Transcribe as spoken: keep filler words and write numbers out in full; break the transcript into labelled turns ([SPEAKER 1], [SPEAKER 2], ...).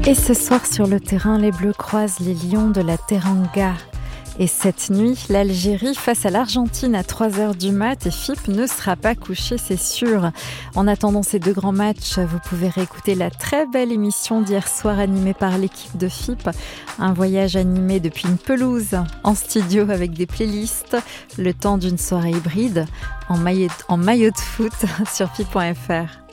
[SPEAKER 1] Et ce soir sur le terrain, les Bleus croisent les Lions de la Teranga. Et cette nuit, l'Algérie face à l'Argentine à trois heures du mat. Et F I P ne sera pas couché, c'est sûr. En attendant ces deux grands matchs, vous pouvez réécouter la très belle émission d'hier soir animée par l'équipe de F I P. Un voyage animé depuis une pelouse en studio avec des playlists. Le temps d'une soirée hybride en maillot, en maillot de foot sur F I P point F R.